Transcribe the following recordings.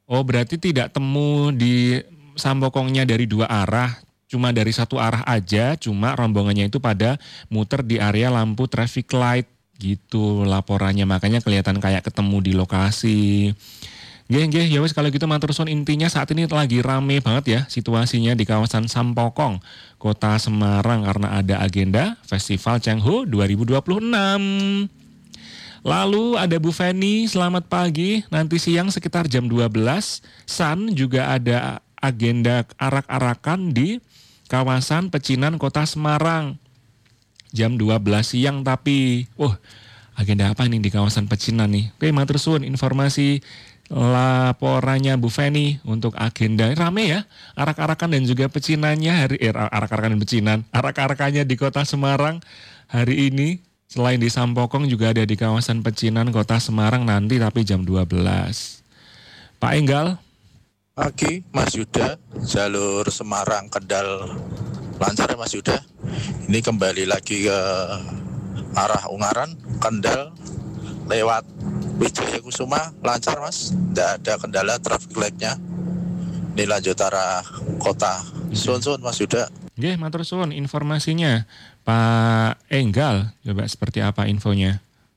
Oh, berarti tidak temu di Sampokongnya dari dua arah, cuma dari satu arah aja, cuma rombongannya itu pada muter di area lampu traffic light gitu laporannya, makanya kelihatan kayak ketemu di lokasi. Nggih, nggih, ya wis kalau gitu matur suwun, intinya saat ini lagi rame banget ya situasinya di kawasan Sampokong, Kota Semarang karena ada agenda Festival Cengho 2026. Lalu ada Bu Feni, selamat pagi. Nanti siang sekitar jam 12, San juga ada agenda arak-arakan di kawasan Pecinan Kota Semarang. Jam 12 siang tapi, agenda apa nih di kawasan Pecinan nih? Oke, matur suwun informasi laporannya Bu Feni untuk agenda. Rame ya, arak-arakan dan juga pecinannya arak-arakan dan pecinan. Arak-arakannya di Kota Semarang hari ini. Selain di Sampokong juga ada di kawasan Pecinan Kota Semarang nanti tapi jam 12. Pak Enggal. Pagi Mas Yuda, jalur Semarang Kendal lancar ya Mas Yuda. Ini kembali lagi ke arah Ungaran, Kendal lewat Wijaya Kusuma lancar Mas. Tidak ada kendala traffic light-nya. Ini lanjut arah kota. Sun Mas Yuda. Nggih, matur suwun informasinya. Pak Enggal, coba seperti apa infonya?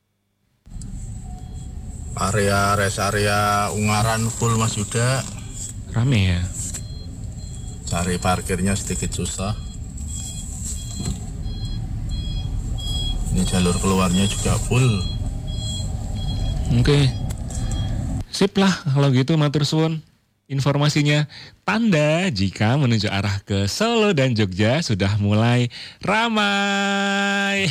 Rest area Ungaran full Mas Yuda. Rame ya? Cari parkirnya sedikit susah. Ini jalur keluarnya juga full. Oke. Sip lah kalau gitu, matur suwun. Informasinya, tanda jika menuju arah ke Solo dan Jogja sudah mulai ramai.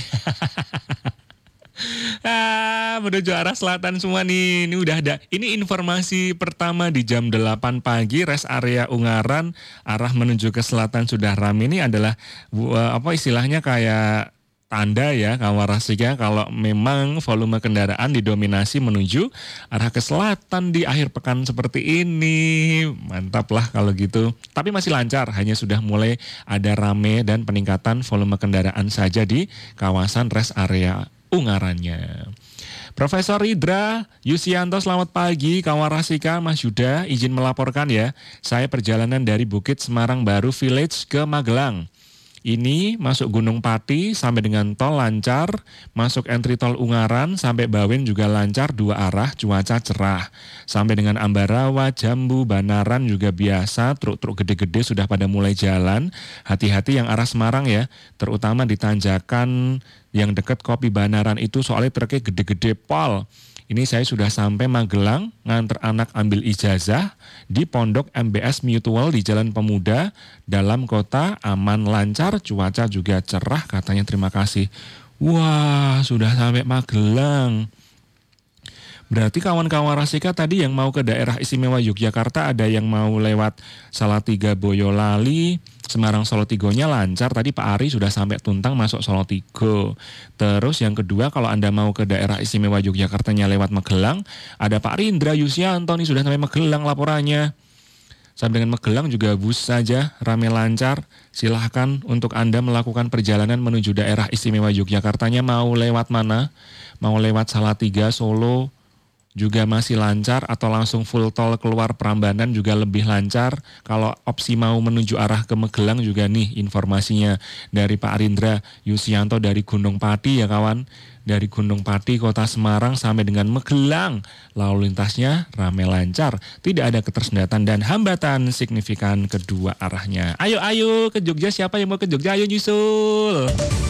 Menuju arah selatan semua nih. Ini udah ada. Ini informasi pertama di jam 8 pagi, rest area Ungaran arah menuju ke selatan sudah ramai. Ini adalah istilahnya kayak tanda ya Kawarasika kalau memang volume kendaraan didominasi menuju arah ke selatan di akhir pekan seperti ini. Mantap lah kalau gitu. Tapi masih lancar, hanya sudah mulai ada rame dan peningkatan volume kendaraan saja di kawasan rest area Ungarannya. Profesor Ridra Yusianto, selamat pagi. Kawarasika, Mas Yuda, izin melaporkan ya. Saya perjalanan dari Bukit Semarang Baru Village ke Magelang. Ini masuk Gunung Pati sampai dengan tol lancar, masuk entry tol Ungaran sampai Bawen juga lancar dua arah, cuaca cerah. Sampai dengan Ambarawa, Jambu, Banaran juga biasa, truk-truk gede-gede sudah pada mulai jalan. Hati-hati yang arah Semarang ya, terutama di tanjakan yang dekat Kopi Banaran itu soalnya truknya gede-gede pol. Ini saya sudah sampai Magelang, nganter anak ambil ijazah di Pondok MBS Mutual di Jalan Pemuda, dalam kota, aman lancar, cuaca juga cerah katanya, terima kasih. Wah, sudah sampai Magelang. Berarti kawan-kawan Rasika tadi yang mau ke daerah istimewa Yogyakarta ada yang mau lewat Salatiga Boyolali, Semarang Solotigonya lancar. Tadi Pak Ari sudah sampai Tuntang masuk Solotigo. Terus yang kedua kalau Anda mau ke daerah istimewa Yogyakartanya lewat Magelang, ada Pak Rindra Yusianto nih sudah sampai Magelang laporannya. Sampai dengan Magelang juga bus saja rame lancar. Silahkan untuk Anda melakukan perjalanan menuju daerah istimewa Yogyakartanya, mau lewat mana? Mau lewat Salatiga, Solo juga masih lancar, atau langsung full tol keluar Prambanan juga lebih lancar. Kalau opsi mau menuju arah ke Magelang juga nih informasinya dari Pak Arindra Yusianto dari Gunung Pati ya kawan. Dari Gunung Pati Kota Semarang sampai dengan Magelang, lalu lintasnya ramai lancar, tidak ada ketersendatan dan hambatan signifikan kedua arahnya. Ayo ke Jogja, siapa yang mau ke Jogja? Ayo nyusul.